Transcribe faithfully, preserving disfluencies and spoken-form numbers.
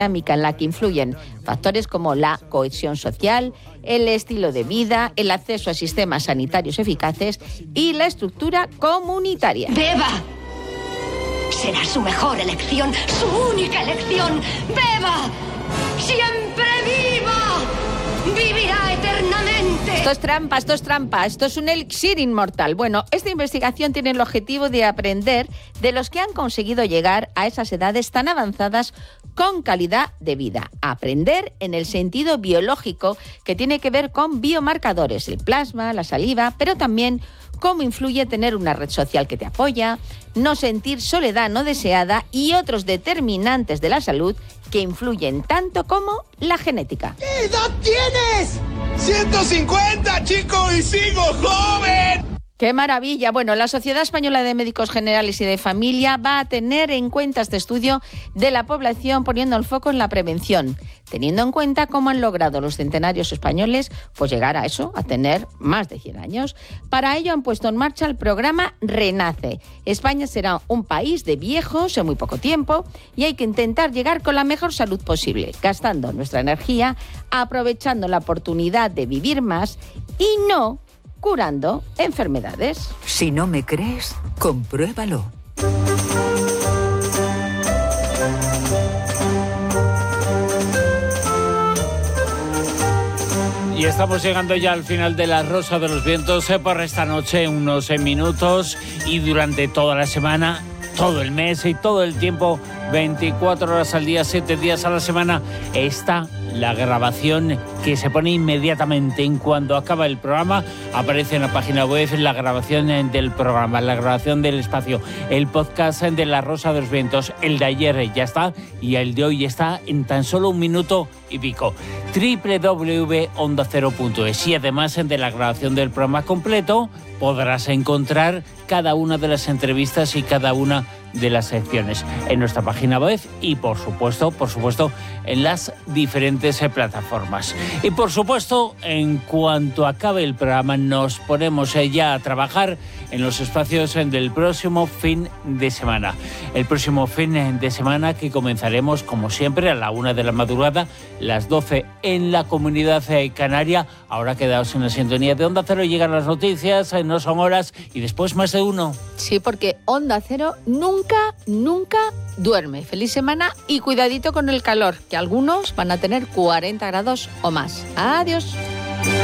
dinámica en la que influyen factores como la cohesión social, el estilo de vida, el acceso a sistemas sanitarios eficaces y la estructura comunitaria. ¡Beba! Será su mejor elección, su única elección. ¡Beba! ¡Siempre viva! ¡Vivirá eternamente! Esto es trampa, esto es trampa, esto es un elixir inmortal. Bueno, esta investigación tiene el objetivo de aprender de los que han conseguido llegar a esas edades tan avanzadas con calidad de vida. Aprender en el sentido biológico, que tiene que ver con biomarcadores, el plasma, la saliva, pero también cómo influye tener una red social que te apoya, no sentir soledad no deseada y otros determinantes de la salud que influyen tanto como la genética. ¿Qué edad tienes? ciento cincuenta, chico, y sigo joven. ¡Qué maravilla! Bueno, la Sociedad Española de Médicos Generales y de Familia va a tener en cuenta este estudio de la población poniendo el foco en la prevención, teniendo en cuenta cómo han logrado los centenarios españoles pues llegar a eso, a tener más de cien años. Para ello han puesto en marcha el programa Renace. España será un país de viejos en muy poco tiempo y hay que intentar llegar con la mejor salud posible, gastando nuestra energía, aprovechando la oportunidad de vivir más y no curando enfermedades. Si no me crees, compruébalo. Y estamos llegando ya al final de La Rosa de los Vientos eh, por esta noche, unos eh, minutos, y durante toda la semana, todo el mes y todo el tiempo, veinticuatro horas al día, siete días a la semana, está la grabación que se pone inmediatamente en cuanto acaba el programa. Aparece en la página web la grabación del programa, la grabación del espacio, el podcast de La Rosa de los Vientos. El de ayer ya está y el de hoy está en tan solo un minuto y pico. doble u doble u doble u punto onda cero punto es. Y además de la grabación del programa completo podrás encontrar cada una de las entrevistas y cada una de las secciones en nuestra página web y por supuesto, por supuesto, en las diferentes plataformas. Y por supuesto, en cuanto acabe el programa, nos ponemos ya a trabajar en los espacios del próximo fin de semana. El próximo fin de semana que comenzaremos, como siempre, a la una de la madrugada, las doce en la Comunidad Canaria. Ahora quedaos en la sintonía de Onda Cero, llegan las noticias, no son horas y después más de uno. Sí, porque Onda Cero nunca, nunca duerme. Feliz semana y cuidadito con el calor, que algunos van a tener cuarenta grados o más. Adiós.